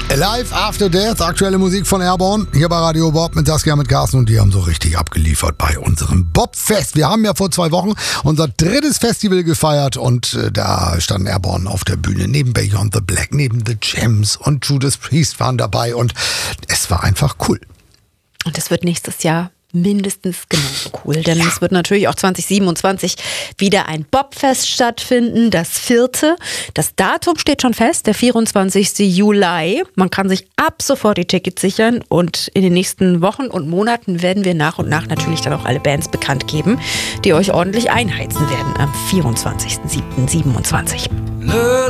Alive After Death, aktuelle Musik von Airborne, hier bei Radio Bob mit Saskia, mit Carsten, und die haben so richtig abgeliefert bei unserem Bobfest. Wir haben ja vor 2 Wochen unser 3. Festival gefeiert und da standen Airborne auf der Bühne, neben Beyond the Black, neben The Gems und Judas Priest waren dabei und es war einfach cool. Und es wird nächstes Jahr mindestens genauso cool, denn es wird natürlich auch 2027 wieder ein Bobfest stattfinden, das 4. Das Datum steht schon fest, der 24. Juli. Man kann sich ab sofort die Tickets sichern und in den nächsten Wochen und Monaten werden wir nach und nach natürlich dann auch alle Bands bekannt geben, die euch ordentlich einheizen werden am 24.07.27.